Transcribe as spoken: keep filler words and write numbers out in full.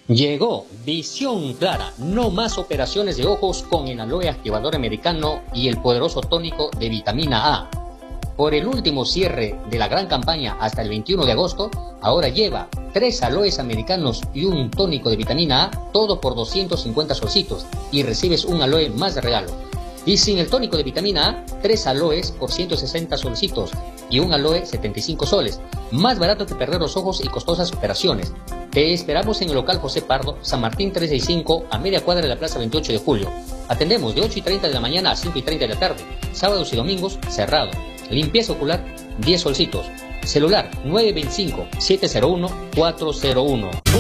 Llegó Visión Clara, no más operaciones de ojos con el aloe activador americano y el poderoso tónico de vitamina A. Por el último cierre de la gran campaña hasta el veintiuno de agosto, ahora lleva tres aloes americanos y un tónico de vitamina A, todo por doscientos cincuenta solcitos, y recibes un aloe más de regalo. Y sin el tónico de vitamina A, tres aloes por ciento sesenta solcitos y un aloe setenta y cinco soles, más barato que perder los ojos y costosas operaciones. Te esperamos en el local José Pardo, San Martín trescientos sesenta y cinco, a media cuadra de la Plaza veintiocho de julio. Atendemos de ocho y treinta de la mañana a cinco y treinta de la tarde, sábados y domingos cerrado. Limpieza ocular, diez solcitos. Celular nueve dos cinco, siete cero uno, cuatro cero uno.